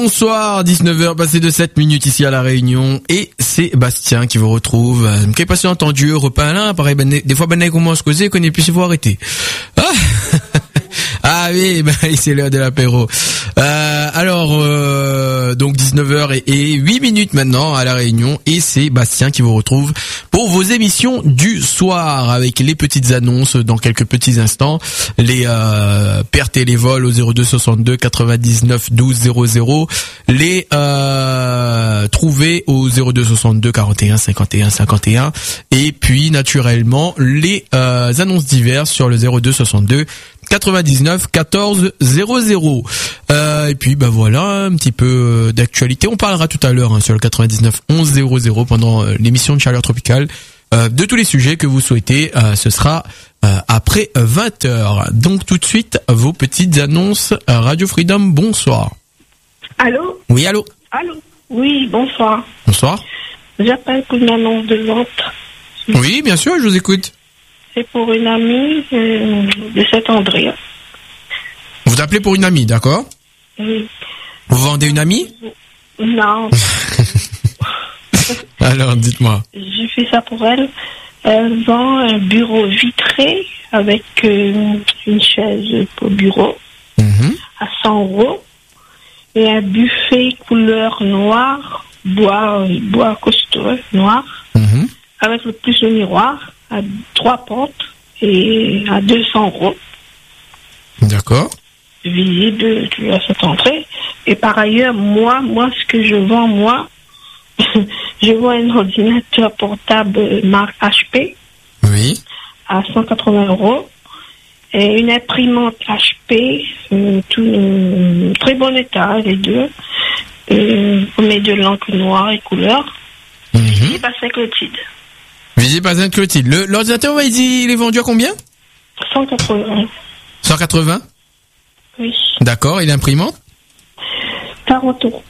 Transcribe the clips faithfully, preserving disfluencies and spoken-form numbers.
Bonsoir, dix-neuf heures passées de sept minutes ici à La Réunion et c'est Bastien qui vous retrouve. Euh, qui est passé entendu, repas là, pareil, ben, des fois ben commence à causer, qu'on est plus il faut arrêter. Ah, ah oui, ben c'est l'heure de l'apéro. Euh, alors euh, donc dix-neuf heures et, et huit minutes maintenant à La Réunion et c'est Bastien qui vous retrouve pour vos émissions du soir avec les petites annonces dans quelques petits instants, les euh, pertes et les vols au zéro deux soixante-deux quatre-vingt-dix-neuf douze zéro zéro, les euh, trouver au zéro deux soixante-deux quarante et un cinquante et un cinquante et un et puis naturellement les euh, annonces diverses sur le zéro deux soixante-deux quatre-vingt-dix-neuf quatorze zéro zéro. Euh, et puis bah voilà un petit peu d'actualité. On parlera tout à l'heure hein, sur le quatre-vingt-dix-neuf onze zéro zéro pendant euh, l'émission de Chaleur Tropicale euh, de tous les sujets que vous souhaitez. Euh, ce sera euh, après vingt heures. Donc tout de suite vos petites annonces. Euh, Radio Freedom, bonsoir. Allô? Oui, allô? Allô? Oui, bonsoir. Bonsoir. J'appelle pour une annonce de vente. Oui, bien sûr, je vous écoute. C'est pour une amie euh, de Saint-André. Vous appelez pour une amie, d'accord? Oui. Vous vendez une amie? Non. Alors, dites-moi. J'ai fait ça pour elle. Elle vend un bureau vitré avec euh, une chaise pour bureau Mm-hmm. à cent euros et un buffet couleur noire, bois, bois costaud noir, Mm-hmm. avec le plus le miroir à trois portes et à deux cents euros. D'accord. Visible à cette entrée. Et par ailleurs, moi, moi, ce que je vends, moi, je vends un ordinateur portable marque H P. Oui. À cent quatre-vingts euros. Et une imprimante H P, euh, tout, euh, très bon état, les deux. Euh, on met de l'encre noire et couleur. Mm-hmm. Et pas Saint-Clotilde. Visible à Saint-Clotilde. Le, l'ordinateur, il dit, il est vendu à combien? cent quatre-vingts. cent quatre-vingts? Oui. D'accord. Et l'imprimante? quarante euros.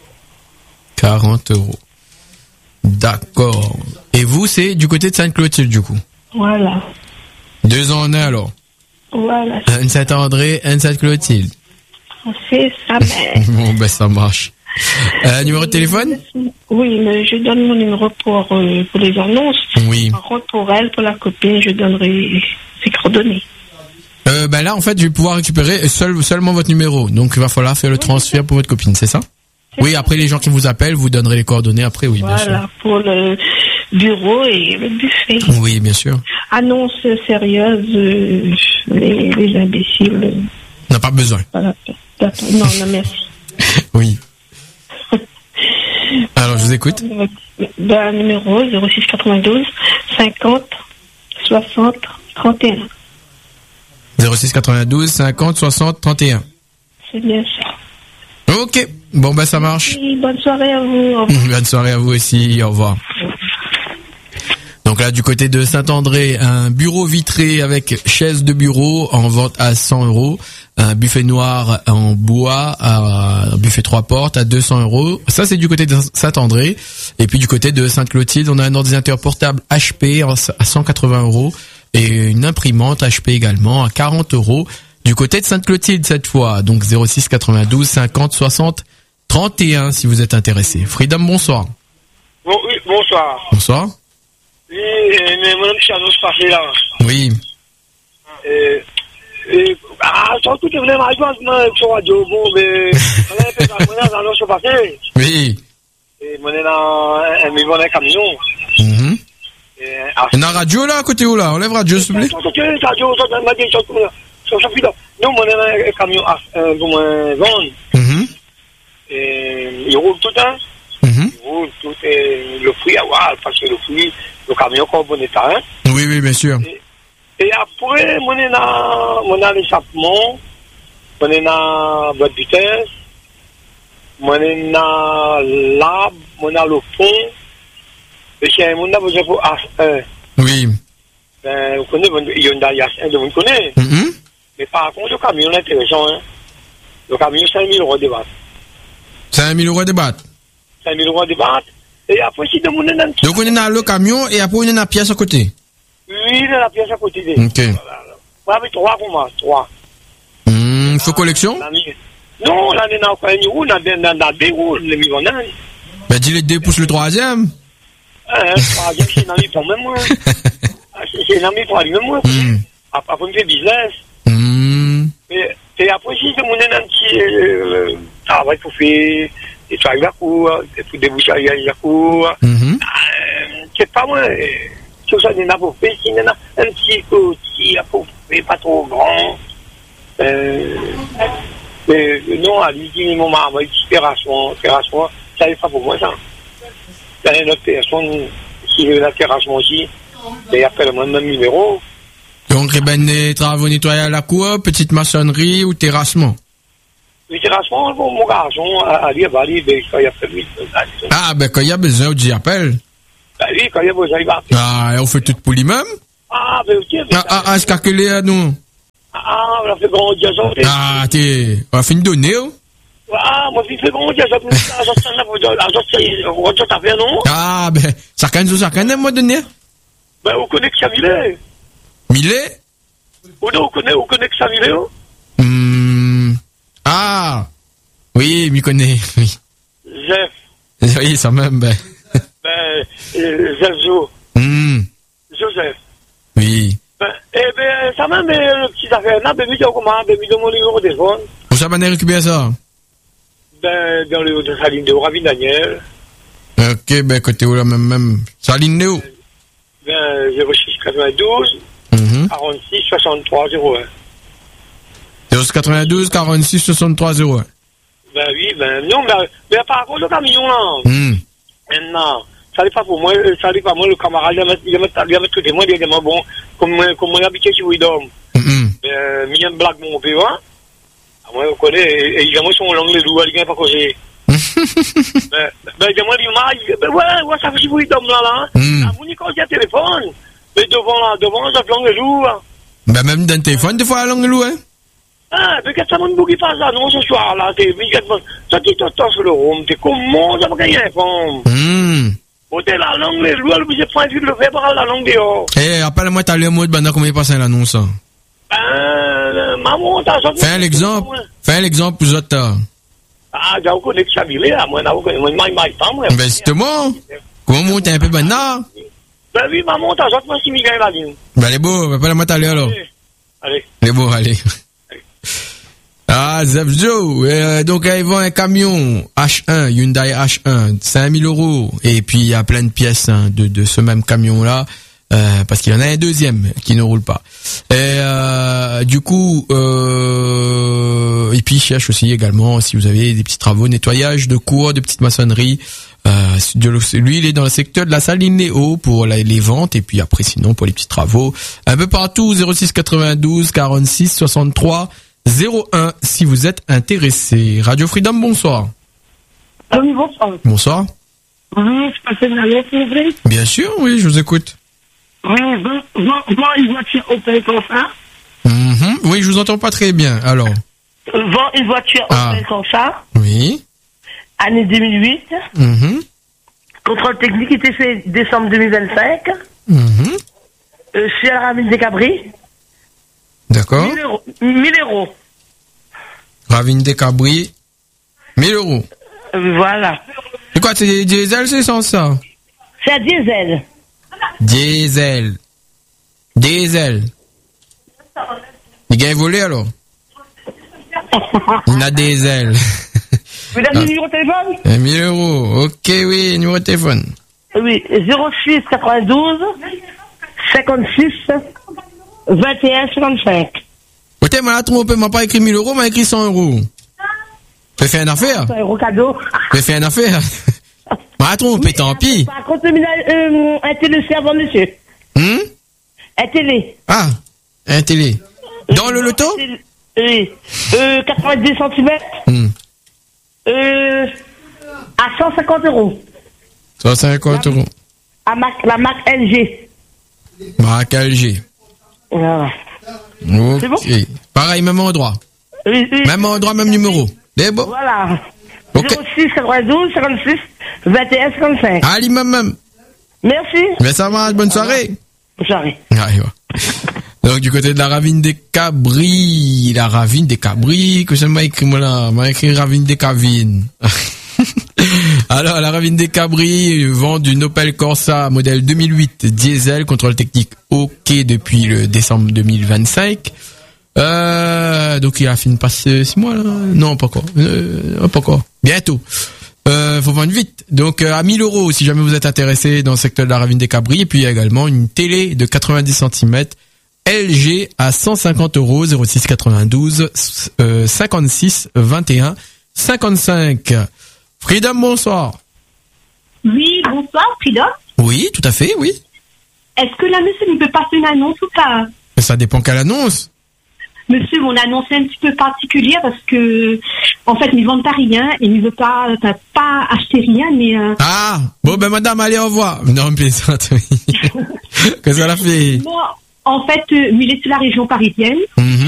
quarante euros. D'accord. Et vous, c'est du côté de Sainte-Clotilde, du coup? Voilà. Deux en un, alors. Voilà. Un Saint-André, un Sainte-Clotilde. C'est ça, mais... Bon, ben, ça marche. Euh, numéro de téléphone? Oui, mais je donne mon numéro pour, euh, pour les annonces. Oui. Par contre, pour elle, pour la copine, je donnerai ses coordonnées. Euh, ben là, en fait, je vais pouvoir récupérer seul, seulement votre numéro. Donc, il va falloir faire le transfert pour votre copine, c'est ça? C'est Oui, ça. après, les gens qui vous appellent, vous donnerez les coordonnées après, oui, bien sûr. Voilà, pour le bureau et le buffet. Oui, bien sûr. Annonce sérieuse, euh, les, les imbéciles. euh, On n'a pas besoin. Voilà. D'accord. Non, non, merci. Oui. Alors, je vous écoute. Ben, numéro zéro six quatre-vingt-douze cinquante soixante trente et un. zéro six quatre-vingt-douze cinquante soixante trente et un. C'est bien ça. Ok. Bon, ben, ça marche. Oui, bonne soirée à vous. Au revoir. Bonne soirée à vous aussi. Au revoir. Donc là, du côté de Saint-André, un bureau vitré avec chaise de bureau en vente à cent euros. Un buffet noir en bois, un buffet trois portes à deux cents euros. Ça, c'est du côté de Saint-André. Et puis du côté de Sainte-Clotilde, on a un ordinateur portable H P à cent quatre-vingts euros et une imprimante H P également à quarante euros. Du côté de Sainte-Clotilde cette fois, donc zéro six quatre-vingt-douze cinquante soixante trente et un si vous êtes intéressé. Freedom, bonsoir. Bon, oui, bonsoir. Bonsoir. Oui, mais mon nom c'est Annonce passé là. Oui. Et, et, ah, surtout que vous venez m'ajouter sur radio, bon, mais, on a un peu de annonce passé. Oui. Et, mon est dans, un million de camion. Mm-hmm. Et, ah, On a radio là à côté où là? Enlève radio s'il vous plaît. surtout que radio, ça m'a dit, surtout, sur ce là. Nous, mon est dans un camion, euh, comme un vendre. Mm-hmm. Et, il roule tout le temps. Mm-hmm. Il roule tout, et le fruit à voir, parce que le fruit, le camion, comme bon état, hein. Oui, oui, bien sûr. Et, et après, mon est dans, mon a l'échappement, mon est dans boîte vitesse, mon est dans l'arbre, mon a le pont, et c'est un monde a besoin pour H un. Oui. Ben, vous connaissez, il y a une H un, vous connaissez. Mm-hmm. Mais par contre, le camion est intéressant, hein. Le camion, cinq mille euros de base. cinq mille euros de batte. cinq mille euros de base. Et après, si tout le monde est dans le Donc on est dans le camion et après on est dans la pièce à côté. oui, dans la pièce à côté de. Ok. Moi, avec trois pour moi, trois. Mmh, faut collection? Non, là, on a encore un euro, on a deux euros, les millions d'années. Ben, dis les deux pouces le troisième. Euh, troisième, c'est un ami pour même moi. C'est un ami pour lui même moi. Après, on fait business. Mais, et après, si c'est mon un petit travail pour faire des travaux à court, pour déboucher à court. C'est pas moi. Tout ça, il y en a pour faire, il y en a un petit côté, pour faire pas trop grand. Euh, mais non, à lui, il m'a envoyé une terrassement, terrassement, ça n'est pas pour moi, ça. Il y a une autre personne qui veut la terrassement aussi, et appelle moi le même numéro. Donc, eh ben, des travaux nettoyés à la cour, petite maçonnerie ou terrassement? Le terrassement, mon garçon, à lui, à lui, quand il appelle lui. Ah, ben, quand il y a besoin, on appelle. Ben oui, quand il y a besoin, il va appeler. Ah, et on fait tout pour lui-même? Ah, ben ok. Ah, ah, ah, est-ce qu'il y a nous? Ah, on a fait grand dia, ça. Ah, t'es, on a fait une donnée, oh? Ah, moi, j'ai fait grand dia, ça. J'en t'as fait, non? Ah, ben, ça canne, ça canne, moi, donné? Ben, on connaît que ça, Millet. Millet? On connaît, on connaît que ça, Millet, oh? Hmm. Ah. Oui, m'y connais, oui. Jeff. Oui, ça même, ben. Ben, Jeff Jo. Hmm. Joseph. Oui. Ben, eh ben, ça même, le petit affaire, là, ben, il comment, ben, il mon numéro de téléphone. Où ça m'a récupéré ça? Ben, dans le, dans sa ligne de Ravine Daniel. Ok, ben, côté où là, même, même. Sa ligne de où? Ben, zéro six quatre-vingt-douze, Mm-hmm. quarante-six, soixante-trois, zéro un. zéro six quatre-vingt-douze, quarante-six, soixante-trois, zéro un. Ben oui, ben, non, mais, mais par contre, le camion, là. Hmm. Maintenant, ça n'est pas pour moi, ça n'est pas moi, le camarade, il va mettre, il va mettre, il va mettre côté moi, il va dire, bon, comme, comme on habite chez Widom. Mm-hmm. Ben, il y a une blague, mon père, hein. Moi, je connais, et il y a moi, son langue, les loups, il vient pas causer. Ben, ben, il y a moi, il ben, ouais, ouais, ça fait chez Widom, là, là. Ah, mon quand il y a téléphone. Mais devant, là, devant, ça fait langue, les loups, hein. Ben, même dans le téléphone, des fois, la langue loup, hein. Ah, mais qu'est-ce que ça m'a dit pas ça, non, ce soir, là, t'es, ça qui t'entend sur le rhum, t'es comment, ça va gagner un fond. Hmm. Oh, t'es la langue, les loups, j'ai pas envie de le faire par la langue dehors. Eh, appelle-moi, t'as le mot de banda, comment il passe à l'annonce, hein. Ben, maman, t'as ça. Fais un exemple. Fais un exemple pour autres. Ah, j'ai reconnu que ça vivait, là, moi, j'ai moi, moi, pas, moi. Ben, justement. Comment monter un peu banda? Ben oui, maman, t'as ça, moi, si Miguel la ligne. Ben, les beaux, appelle-moi, t'as le alors. Allez. Les beaux, allez. Ah, Zef Joe, euh, donc ils vendent un camion H un, Hyundai H un, cinq mille euros, et puis il y a plein de pièces hein, de, de ce même camion-là, euh, parce qu'il y en a un deuxième qui ne roule pas. Et euh, du coup, euh, et puis il cherche aussi également si vous avez des petits travaux, nettoyage de cours, de petites maçonneries. Euh, de, lui, il est dans le secteur de la saline Néo pour la, les ventes, et puis après sinon pour les petits travaux, un peu partout, zéro six quatre-vingt-douze, quarante-six, soixante-trois, zéro un si vous êtes intéressé. Radio Freedom, bonsoir. Oui, bonsoir. Bonsoir. Oui, je passe une lettre, s'il vous plaît. Bien sûr, oui, je vous écoute. Oui, vend une voiture Opel Corsa. Mm-hmm. Oui, je vous entends pas très bien, alors. Vend une voiture ah. Opel Corsa. Oui. Année deux mille huit. Mm-hmm. Contrôle technique était fait décembre deux mille vingt-cinq. Mm-hmm. Euh, chez la Ravine des Cabris. D'accord. mille euros. mille euros. Ravine des Cabris. mille euros. Euh, voilà. C'est quoi, c'est diesel, c'est sans ça? C'est un diesel. Diesel. Diesel. Il gagne volé alors? Il a des ailes. Vous avez le numéro de téléphone? mille euros. Ok, oui, numéro de téléphone. Oui, zéro six quatre-vingt-douze, cinquante-six, vingt et un, cinquante-cinq. Ok, m'a trompé, m'a pas écrit mille euros, m'a écrit cent euros. Tu fais une affaire? cent euros cadeau. Tu fais une affaire? M'a trompé, tant pis. Par contre, euh, un téléservant, monsieur. Hum? Un télé. Ah, un télé. Dans le loto? Oui. Euh, quatre-vingt-dix centimètres. Hum. Euh, à cent cinquante euros. cent cinquante euros. À marque, la marque L G. Marque L G. Voilà. Ok. C'est bon? Pareil, même endroit. Oui, oui. Même endroit, même numéro. C'est bon? Voilà. Ok. zéro six quatre-vingt-douze, cinquante-six, vingt et un, cinquante-cinq. Allez, même, même. Merci. Mais ça va, bonne soirée. Bonne soirée. Allez, ouais. Donc du côté de la ravine des Cabris, la ravine des Cabris, que ça m'a écrit moi là, m'a écrit ravine des Cavines. Alors la ravine des Cabris vend du Opel Corsa modèle deux mille huit diesel, contrôle technique OK depuis le décembre deux mille vingt-cinq. Euh, donc il a fini de passer six mois là. Non, pas encore. Euh, pas encore. Bientôt. Euh, faut vendre vite. Donc euh, à mille euros si jamais vous êtes intéressé dans le secteur de la ravine des Cabris. Et puis il y a également une télé de quatre-vingt-dix centimètres L G à cent cinquante euros, zéro six quatre-vingt-douze euh, cinquante-six vingt et un cinquante-cinq. Freedom, bonsoir. Oui, bonsoir, Freedom. Oui, tout à fait, oui. Est-ce que la monsieur nous peut passer une annonce ou pas? Ça dépend quelle annonce. Monsieur, mon annonce est un petit peu particulière parce que, en fait, ils ne vendent pas rien et ils ne veulent pas, pas, pas acheter rien, mais... Euh... Ah, bon, ben madame, allez, au revoir. Non, plaisante, oui. Qu'est-ce qu'elle a fait? Bon, en fait, euh, il est sur la région parisienne. Mm-hmm.